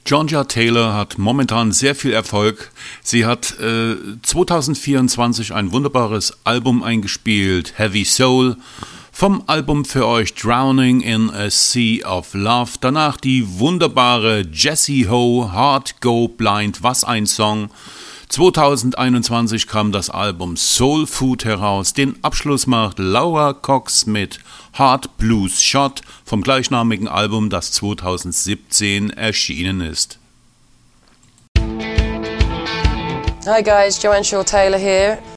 Georgia Taylor hat momentan sehr viel Erfolg. Sie hat 2024 ein wunderbares Album eingespielt, Heavy Soul. Vom Album für euch Drowning in a Sea of Love. Danach die wunderbare Jessie Ho, Heart Go Blind, was ein Song. 2021 kam das Album Soul Food heraus. Den Abschluss macht Laura Cox mit Hard Blues Shot vom gleichnamigen Album, das 2017 erschienen ist. Hi guys, Joanne Shaw Taylor here.